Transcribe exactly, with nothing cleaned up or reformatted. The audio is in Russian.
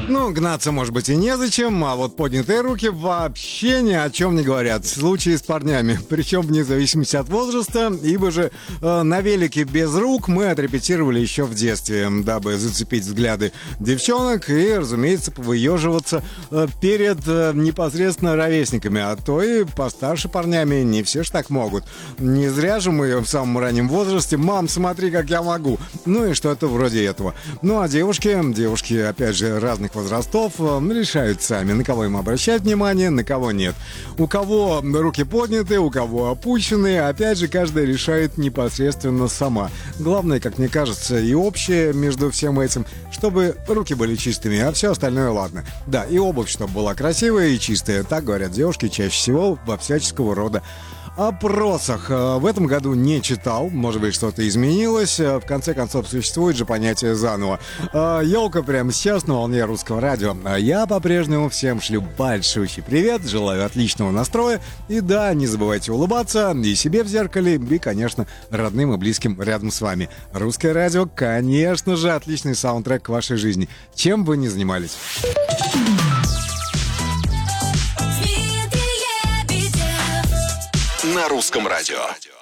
Ну, гнаться, может быть, и незачем, а вот поднятые руки вообще ни о чем не говорят. Случаи с парнями, причем вне зависимости от возраста, ибо же э, на велике без рук мы отрепетировали еще в детстве, дабы зацепить взгляды девчонок и, разумеется, повыеживаться э, перед э, непосредственно ровесниками, а то и постарше парнями, не все ж так могут. Не зря же мы в самом раннем возрасте: «Мам, смотри, как я могу». Ну и что-то вроде этого. Ну а девушки, девушки, опять же, разных возрастов решают сами, на кого им обращать внимание, на кого нет. У кого руки подняты, у кого опущены, опять же, каждая решает непосредственно сама. Главное, как мне кажется, и общее между всем этим, чтобы руки были чистыми, а все остальное ладно. Да, и обувь, чтобы была красивая и чистая. Так говорят девушки чаще всего во всяческого рода опросах. В этом году не читал, может быть, что-то изменилось. В конце концов, существует же понятие заново. Елка прямо сейчас на волне Русского радио. Я по-прежнему всем шлю большущий привет, желаю отличного настроя. И да, не забывайте улыбаться и себе в зеркале, и, конечно, родным и близким рядом с вами. Русское радио, конечно же, отличный саундтрек к вашей жизни, чем бы ни занимались. На Русском радио.